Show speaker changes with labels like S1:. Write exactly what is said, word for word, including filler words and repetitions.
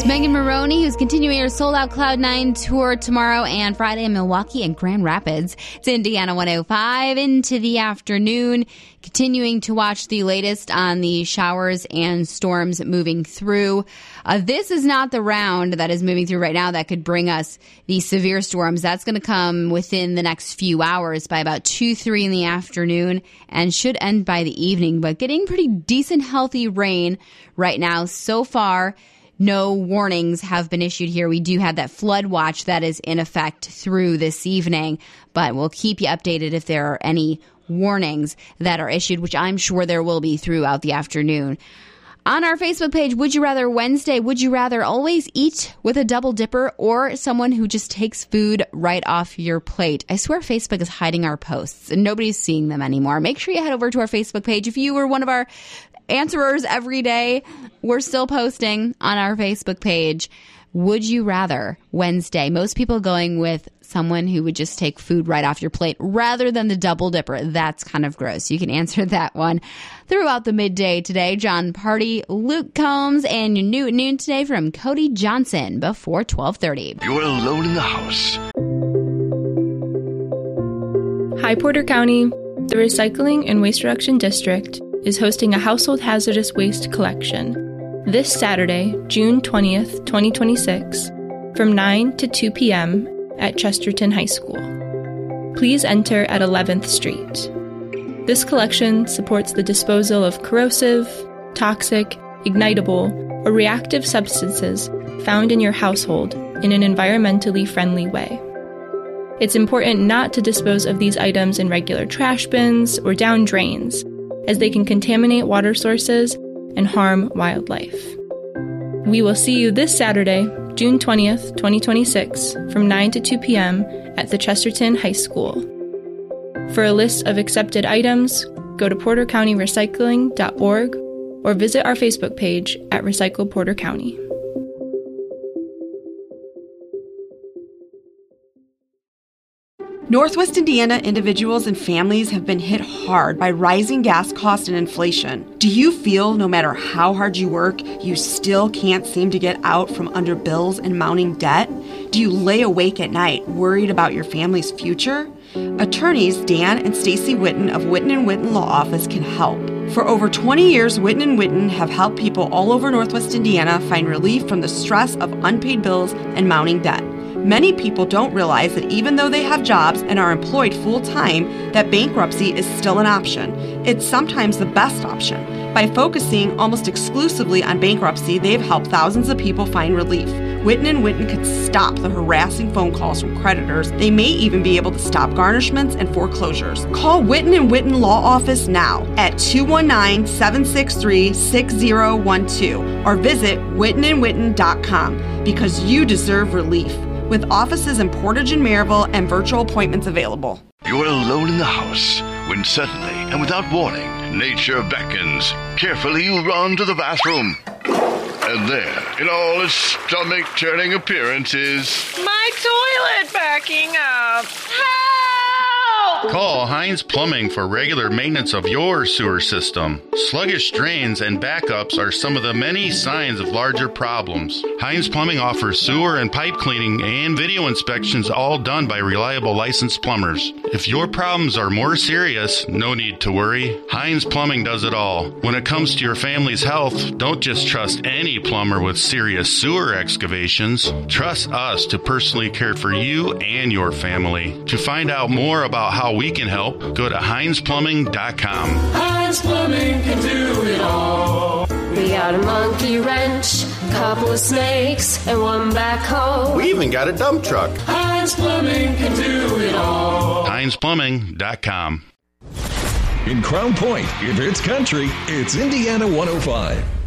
S1: It's Megan Maroney, who's continuing her sold-out Cloud nine tour tomorrow and Friday in Milwaukee and Grand Rapids. It's Indiana one oh five into the afternoon, continuing to watch the latest on the showers and storms moving through. Uh, this is not the round that is moving through right now that could bring us these severe storms. That's going to come within the next few hours by about two, three in the afternoon and should end by the evening. But getting pretty decent, healthy rain right now so far. No warnings have been issued here. We do have that flood watch that is in effect through this evening, but we'll keep you updated if there are any warnings that are issued, which I'm sure there will be throughout the afternoon. On our Facebook page, Would You Rather Wednesday, would you rather always eat with a double dipper or someone who just takes food right off your plate? I swear Facebook is hiding our posts and nobody's seeing them anymore. Make sure you head over to our Facebook page. If you were one of our answerers every day, we're still posting on our Facebook page. Would you rather Wednesday? Most people going with someone who would just take food right off your plate rather than the double dipper. That's kind of gross. You can answer that one throughout the midday today. John Party, Luke Combs, and your new at noon today from Cody Johnson before twelve thirty.
S2: You're alone in the house.
S3: Hi, Porter County. The Recycling and Waste Reduction District is hosting a household hazardous waste collection this Saturday, June twentieth, twenty twenty-six, from nine to two p.m. at Chesterton High School. Please enter at eleventh Street. This collection supports the disposal of corrosive, toxic, ignitable, or reactive substances found in your household in an environmentally friendly way. It's important not to dispose of these items in regular trash bins or down drains, as they can contaminate water sources and harm wildlife. We will see you this Saturday, June twentieth, twenty twenty-six, from nine to two p.m. at the Chesterton High School. For a list of accepted items, go to porter county recycling dot org or visit our Facebook page at Recycle Porter County.
S4: Northwest Indiana individuals and families have been hit hard by rising gas costs and inflation. Do you feel no matter how hard you work, you still can't seem to get out from under bills and mounting debt? Do you lay awake at night worried about your family's future? Attorneys Dan and Stacy Witten of Witten and Witten Law Office can help. For over twenty years, Witten and Witten have helped people all over Northwest Indiana find relief from the stress of unpaid bills and mounting debt. Many people don't realize that even though they have jobs and are employed full-time, that bankruptcy is still an option. It's sometimes the best option. By focusing almost exclusively on bankruptcy, they've helped thousands of people find relief. Witten and Witten could stop the harassing phone calls from creditors. They may even be able to stop garnishments and foreclosures. Call Witten and Witten Law Office now at two one nine, seven six three, six zero one two or visit witten and witten dot com because you deserve relief. With offices in Portage and Maryville and virtual appointments available.
S2: You're alone in the house when suddenly and without warning, nature beckons. Carefully you run to the bathroom. And there, in all its stomach-turning appearance is...
S5: my toilet backing up. Help!
S6: Call Heinz Plumbing for regular maintenance of your sewer system. Sluggish drains and backups are some of the many signs of larger problems. Heinz Plumbing offers sewer and pipe cleaning and video inspections, all done by reliable licensed plumbers. If your problems are more serious, no need to worry. Heinz Plumbing does it all. When it comes to your family's health, don't just trust any plumber with serious sewer excavations. Trust us to personally care for you and your family. To find out more about how we can help, go to heinz plumbing dot com.
S7: Heinz Plumbing can do it all.
S8: We got a monkey wrench, a couple of snakes, and one backhoe.
S9: We even got a dump truck.
S7: Heinz Plumbing can do it all.
S6: heinz plumbing dot com.
S10: In Crown Point, if it's country, it's Indiana one oh five.